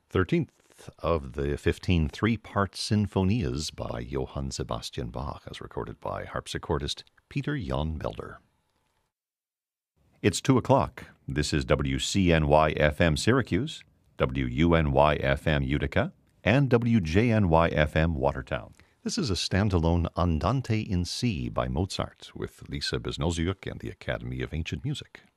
13th of the 15 three-part sinfonias by Johann Sebastian Bach, as recorded by harpsichordist Peter Jan Belder. It's 2 o'clock. This is WCNY-FM Syracuse, WUNY-FM Utica, and WJNY-FM Watertown. This is a standalone Andante in C by Mozart with Lisa Biznoziuk and the Academy of Ancient Music.